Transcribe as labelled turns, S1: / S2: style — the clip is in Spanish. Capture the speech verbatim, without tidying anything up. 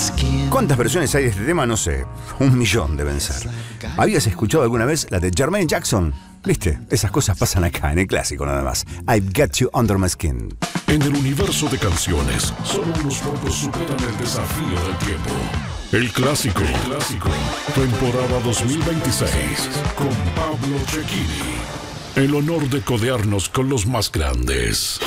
S1: ¿Cuántas versiones hay de este tema? No sé. Un millón deben ser. ¿Habías escuchado alguna vez la de Jermaine Jackson? ¿Viste? Esas cosas pasan acá, en el clásico nada más. I've Got You Under My Skin.
S2: En el universo de canciones, solo unos pocos superan el desafío del tiempo. El clásico, el clásico, temporada dos mil veintiséis, con Pablo Cecchini. El honor de codearnos con los más grandes.